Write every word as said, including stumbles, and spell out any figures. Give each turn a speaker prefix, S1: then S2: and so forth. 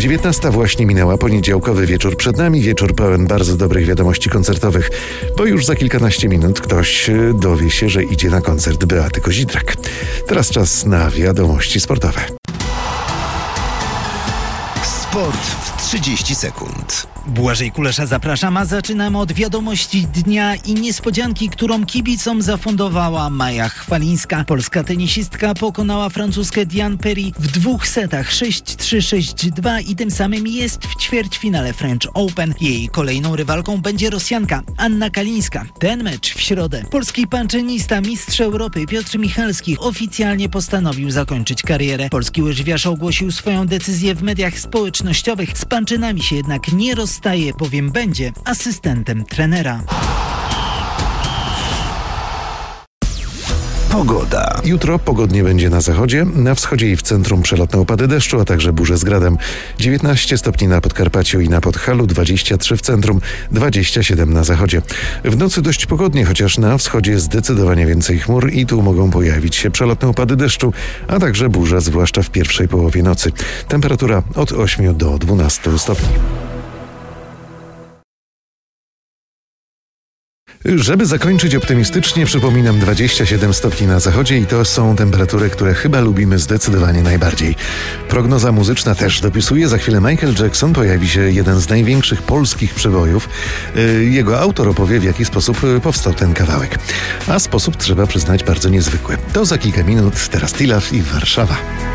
S1: dziewiętnasta właśnie minęła, poniedziałkowy wieczór przed nami, wieczór pełen bardzo dobrych wiadomości koncertowych, bo już za kilkanaście minut ktoś dowie się, że idzie na koncert Beaty Kozidrak. Teraz czas na wiadomości sportowe.
S2: Sport w trzydzieści sekund.
S3: Błażej Kulesza zapraszam, a zaczynamy od wiadomości dnia i niespodzianki, którą kibicom zafundowała Maja Chwalińska. Polska tenisistka pokonała francuskę Diane Paris w dwóch setach sześć trzy sześć dwa i tym samym jest w ćwierćfinale French Open. Jej kolejną rywalką będzie Rosjanka Anna Kalińska. Ten mecz w środę. Polski panczenista, mistrz Europy Piotr Michalski oficjalnie postanowił zakończyć karierę. Polski łyżwiarz ogłosił swoją decyzję w mediach społecznościowych. Z panczynami się jednak nie rozstaje, bowiem będzie asystentem trenera.
S2: Pogoda.
S1: Jutro pogodnie będzie na zachodzie, na wschodzie i w centrum przelotne opady deszczu, a także burze z gradem. dziewiętnaście stopni na Podkarpaciu i na Podhalu, dwadzieścia trzy w centrum, dwadzieścia siedem na zachodzie. W nocy dość pogodnie, chociaż na wschodzie zdecydowanie więcej chmur i tu mogą pojawić się przelotne opady deszczu, a także burze, zwłaszcza w pierwszej połowie nocy. Temperatura od ośmiu do dwunastu stopni. Żeby zakończyć optymistycznie, przypominam dwadzieścia siedem stopni na zachodzie i to są temperatury, które chyba lubimy zdecydowanie najbardziej. Prognoza muzyczna też dopisuje. Za chwilę Michael Jackson, pojawi się jeden z największych polskich przebojów. Jego autor opowie, w jaki sposób powstał ten kawałek. A sposób, trzeba przyznać, bardzo niezwykły. To za kilka minut, teraz Tilaf i Warszawa.